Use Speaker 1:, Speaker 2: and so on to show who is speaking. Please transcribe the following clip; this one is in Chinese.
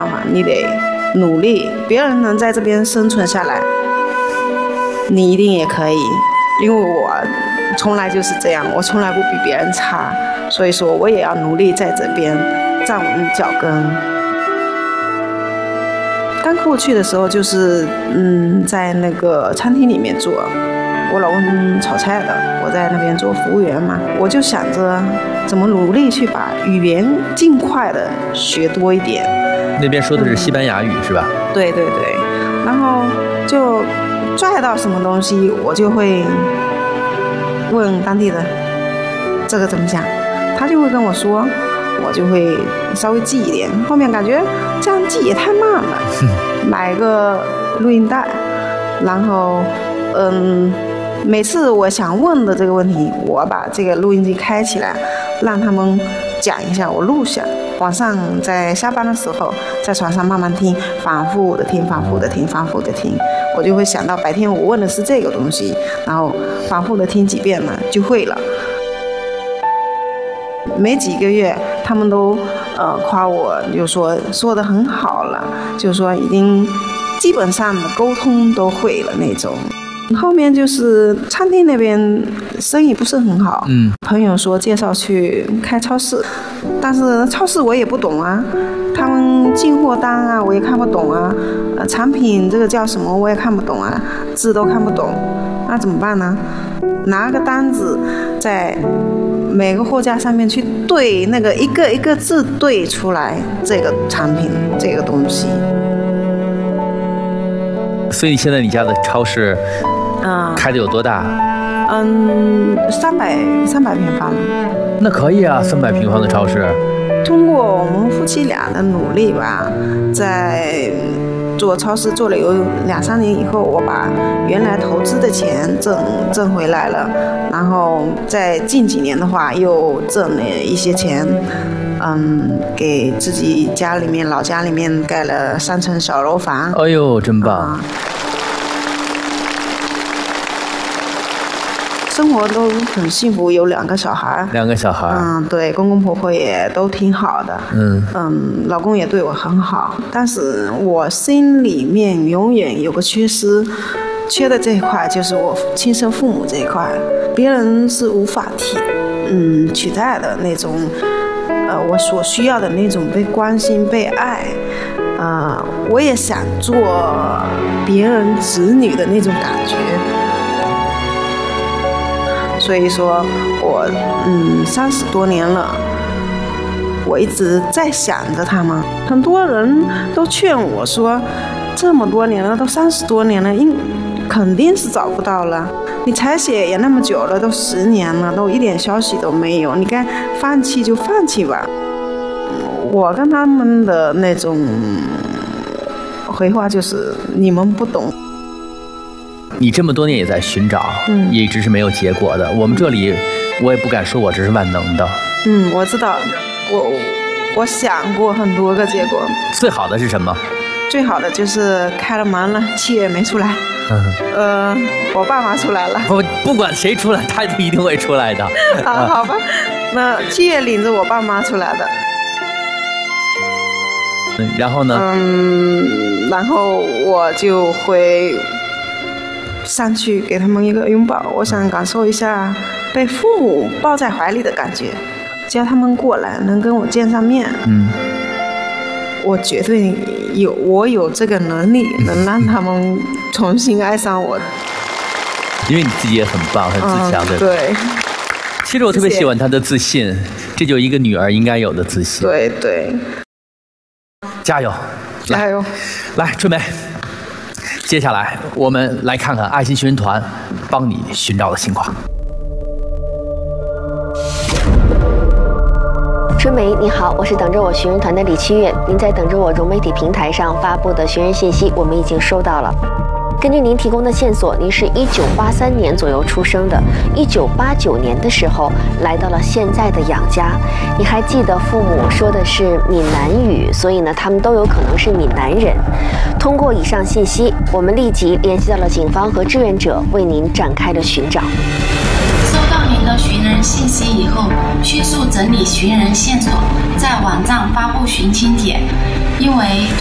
Speaker 1: 你得努力，别人能在这边生存下来，你一定也可以。因为我从来就是这样，我从来不比别人差，所以说我也要努力在这边站稳脚跟。刚过去的时候就是在那个餐厅里面做，我老公炒菜的，我在那边做服务员嘛，我就想着怎么努力去把语言尽快的学多一点。
Speaker 2: 那边说的是西班牙语是吧？
Speaker 1: 对对对，然后就拽到什么东西我就会问当地的这个怎么讲，他就会跟我说，我就会稍微记一点。后面感觉这样记也太慢了，买个录音带，然后每次我想问的这个问题，我把这个录音机开起来，让他们讲一下，我录下。晚上在下班的时候，在床上慢慢听，反复的听，反复的听，反复的听，我就会想到白天我问的是这个东西，然后反复的听几遍了，就会了。没几个月，他们都夸我，就说得很好了，就说已经基本上的沟通都会了那种。后面就是餐厅那边生意不是很好，朋友说介绍去开超市，但是超市我也不懂啊，他们进货单啊我也看不懂啊，产品这个叫什么我也看不懂啊，字都看不懂，那怎么办呢？拿个单子在每个货架上面去对那个一个一个字对出来这个产品这个东西。
Speaker 2: 所以现在你家的超市开的有多大
Speaker 1: ？300平方。
Speaker 2: 那可以啊，300平方的超市。
Speaker 1: 通过我们夫妻俩的努力吧，在做超市做了有2-3年以后，我把原来投资的钱挣回来了，然后在近几年的话又挣了一些钱，给自己老家里面盖了3层小楼房。
Speaker 2: 哎呦，真棒！
Speaker 1: 生活都很幸福，有2个小孩。
Speaker 2: 2个小孩。
Speaker 1: 对，公公婆婆也都挺好的。老公也对我很好，但是我心里面永远有个缺失，缺的这一块就是我亲生父母这一块，别人是无法取代的那种，我所需要的那种被关心、被爱。我也想做别人子女的那种感觉。所以说我30多年了，我一直在想着他们。很多人都劝我说，这么多年了，都30多年了，肯定是找不到了。你采血也那么久了，都10年了，都一点消息都没有，你该放弃就放弃吧。我跟他们的那种回话就是，你们不懂。
Speaker 2: 你这么多年也在寻找，也一直是没有结果的。我们这里，我也不敢说我这是万能的。
Speaker 1: 我知道，我想过很多个结果。
Speaker 2: 最好的是什么？
Speaker 1: 最好的就是开了门了，7月没出来。我爸妈出来了。
Speaker 2: 不管谁出来，他一定会出来的。
Speaker 1: 好吧，那7月领着我爸妈出来的。
Speaker 2: 然后呢？
Speaker 1: 然后我就会上去给他们一个拥抱，我想感受一下被父母抱在怀里的感觉，叫他们过来能跟我见上面。我绝对有这个能力，能让他们重新爱上我。
Speaker 2: 因为你自己也很棒，很自强的。
Speaker 1: 对。
Speaker 2: 其实我特别喜欢她的自信，这就是一个女儿应该有的自信。
Speaker 1: 对对。
Speaker 2: 加油！
Speaker 1: 加油！
Speaker 2: 来，春梅。接下来我们来看看爱心寻人团帮你寻找的情况。
Speaker 3: 春梅你好，我是等着我寻人团的李七月，您在等着我融媒体平台上发布的寻人信息我们已经收到了。根据您提供的线索，您是1983年左右出生的，1989年的时候来到了现在的养家。你还记得父母说的是闽南语，所以呢，他们都有可能是闽南人。通过以上信息，我们立即联系到了警方和志愿者，为您展开了寻找。
Speaker 4: 收到您的到寻人信息以后，迅速整理寻人线索，在网站发布寻亲帖。因为